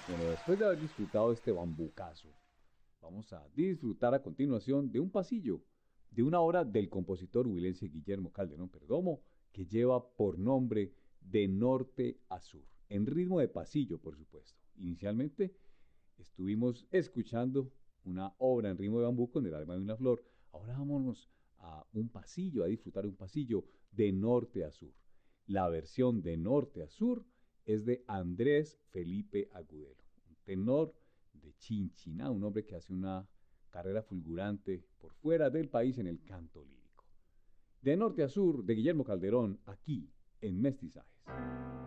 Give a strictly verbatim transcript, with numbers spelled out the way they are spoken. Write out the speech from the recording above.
Bueno, después de haber disfrutado este bambucazo, vamos a disfrutar a continuación de un pasillo, de una obra del compositor huilense Guillermo Calderón Perdomo, que lleva por nombre De Norte a Sur, en ritmo de pasillo, por supuesto. Inicialmente estuvimos escuchando una obra en ritmo de bambú con el alma de una flor. Ahora vámonos a un pasillo, a disfrutar un pasillo de norte a sur. La versión de norte a sur es de Andrés Felipe Agudelo, un tenor de Chinchiná, un hombre que hace una carrera fulgurante por fuera del país en el canto lírico. De norte a sur, de Guillermo Calderón, aquí en Mestizajes.